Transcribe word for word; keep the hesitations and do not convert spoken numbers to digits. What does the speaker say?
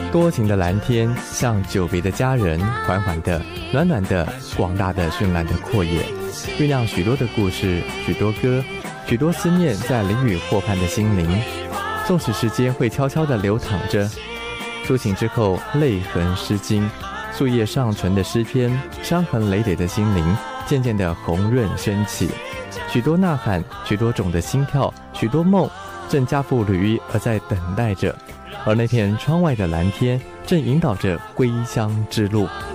多情的蓝天像久别的家人，缓缓的、暖暖的、广大的、绚烂的阔野，酝酿许多的故事，许多歌，许多思念在淋雨或盼的心灵。纵使时间会悄悄地流淌着，抒情之后泪痕湿巾，树叶上纯的诗篇，伤痕累累的心灵渐渐地红润升起。许多呐喊，许多种的心跳，许多梦正加付履衣而在等待着，而那片窗外的蓝天正引导着归乡之路。